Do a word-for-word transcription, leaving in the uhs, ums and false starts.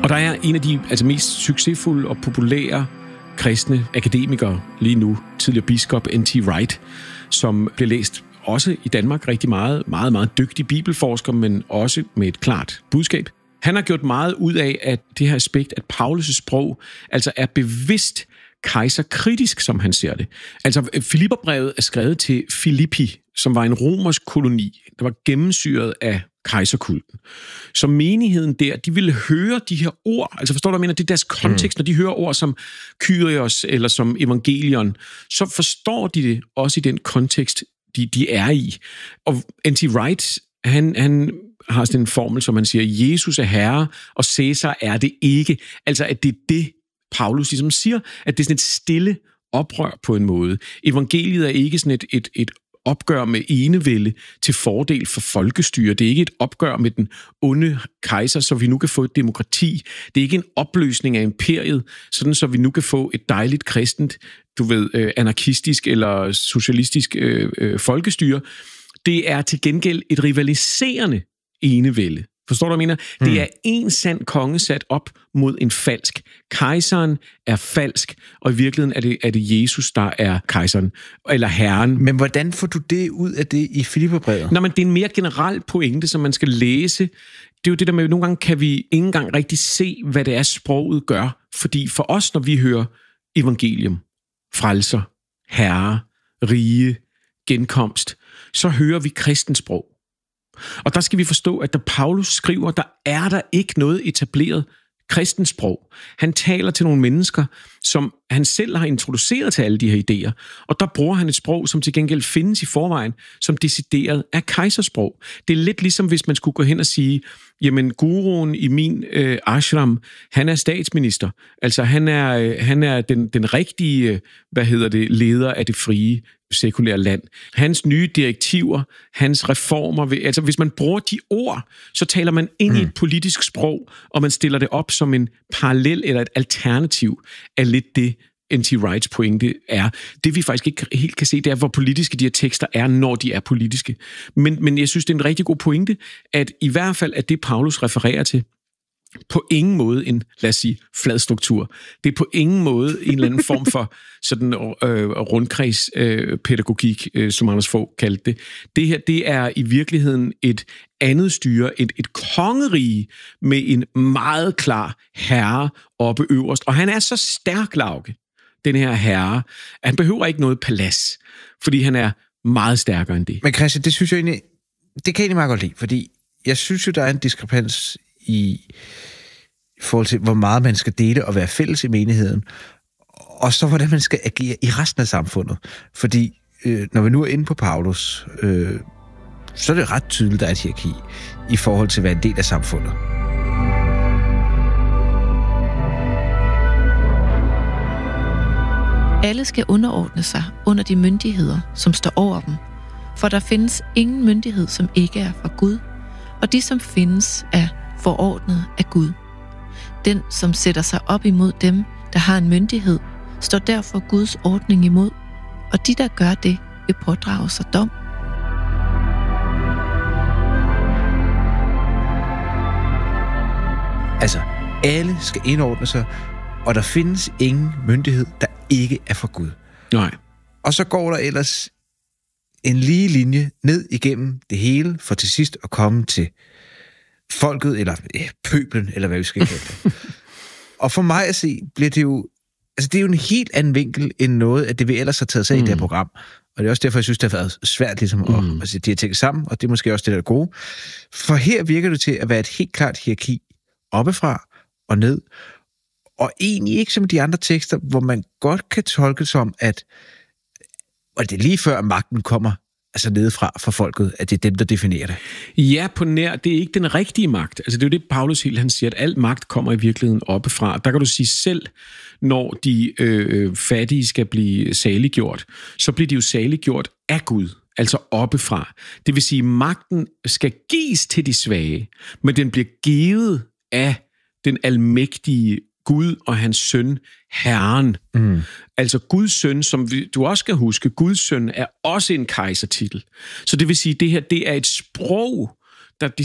der er en af de altså, mest succesfulde og populære kristne akademikere lige nu, tidligere biskop N T Wright, som blev læst også i Danmark rigtig meget, meget, meget dygtig bibelforsker, men også med et klart budskab. Han har gjort meget ud af, at det her aspekt, at Paulus' sprog altså er bevidst kejserkritisk, som han ser det. Altså, Filipperbrevet er skrevet til Filippi, som var en romersk koloni, der var gennemsyret af kejserkulten. Så menigheden der, de ville høre de her ord, altså forstår du, hvad jeg mener, det er deres kontekst, mm. når de hører ord som Kyrios eller som evangelion, så forstår de det også i den kontekst, de, de er i. Og N T Wright, han, han har sådan en formel, som man siger, Jesus er herre, og Cæsar er det ikke. Altså, at det er det, Paulus ligesom siger, at det er sådan et stille oprør på en måde. Evangeliet er ikke sådan et, et, et opgør med enevælde til fordel for folkestyre. Det er ikke et opgør med den onde kejser, så vi nu kan få et demokrati. Det er ikke en opløsning af imperiet, sådan så vi nu kan få et dejligt kristent, du ved, anarkistisk eller socialistisk øh, øh, folkestyre. Det er til gengæld et rivaliserende enevælde. Forstår du, hvad jeg mener? Mm. Det er en sand konge sat op mod en falsk. Kejseren er falsk, og i virkeligheden er det, er det Jesus, der er kejseren, eller herren. Men hvordan får du det ud af det i Filipperbrevet? Nå, men det er en mere generel pointe, som man skal læse. Det er jo det der med, at nogle gange kan vi ikke engang rigtig se, hvad det er, sproget gør. Fordi for os, når vi hører evangelium, frelser, herre, rige, genkomst, så hører vi kristensprog. Og der skal vi forstå, at da Paulus skriver, der er der ikke noget etableret kristensprog. Han taler til nogle mennesker, som han selv har introduceret til alle de her idéer. Og der bruger han et sprog, som til gengæld findes i forvejen, som decideret er kejsersprog. Det er lidt ligesom, hvis man skulle gå hen og sige, jamen, guruen i min øh, ashram, han er statsminister. Altså, han er, øh, han er den, den rigtige, øh, hvad hedder det, leder af det frie, sekulære land. Hans nye direktiver, hans reformer, altså hvis man bruger de ord, så taler man ind mm. i et politisk sprog, og man stiller det op som en parallel eller et alternativ af lidt det, N T Wrights pointe er. Det vi faktisk ikke helt kan se, det er, hvor politiske de her tekster er, når de er politiske. Men, men jeg synes, det er en rigtig god pointe, at i hvert fald, at det Paulus refererer til, på ingen måde en, lad os sige, flad struktur. Det er på ingen måde en eller anden form for sådan øh, rundkredspædagogik, øh, øh, som Anders Fogh kaldte det. Det her, det er i virkeligheden et andet styre, et, et kongerige med en meget klar herre oppe øverst. Og han er så stærk, Lauke, den her herre, at han behøver ikke noget palads, fordi han er meget stærkere end det. Men Christian, det synes jeg egentlig, det kan jeg egentlig meget godt lide, fordi jeg synes jo, der er en diskrepans i forhold til, hvor meget man skal dele og være fælles i menigheden, og så hvordan man skal agere i resten af samfundet. Fordi øh, når vi nu er inde på Paulus, øh, så er det ret tydeligt, der er et hierarki i forhold til at være en del af samfundet. Alle skal underordne sig under de myndigheder, som står over dem, for der findes ingen myndighed, som ikke er fra Gud, og de, som findes, er forordnet af Gud. Den, som sætter sig op imod dem, der har en myndighed, står derfor Guds ordning imod, og de, der gør det, vil pådrage sig dom. Altså, alle skal indordne sig, og der findes ingen myndighed, der ikke er fra Gud. Nej. Og så går der ellers en lige linje ned igennem det hele, for til sidst at komme til folket, eller ja, pøblen, eller hvad vi skal kalde det. Og for mig at se, bliver det jo, altså det er jo en helt anden vinkel, end noget af det, vi ellers har taget sig mm. i det her program. Og det er også derfor, jeg synes, det har været svært ligesom mm. at, at sætte de her ting sammen, og det er måske også det, der er gode. For her virker det til at være et helt klart hierarki oppefra og ned, og egentlig ikke som de andre tekster, hvor man godt kan tolke som, at og det er lige før magten kommer altså nedefra for folket, at det er dem, der definerer det. Ja, på nær, det er ikke den rigtige magt. Altså det er jo det, Paulus helt han siger, at al magt kommer i virkeligheden oppefra. Der kan du sige selv, når de øh, fattige skal blive saliggjort, så bliver de jo saliggjort af Gud, altså oppefra. Det vil sige, at magten skal gives til de svage, men den bliver givet af den almægtige Gud og hans søn, Herren. Mm. Altså Guds søn, som vi, du også skal huske, Guds søn er også en kejsertitel. Så det vil sige, at det her det er et sprog, der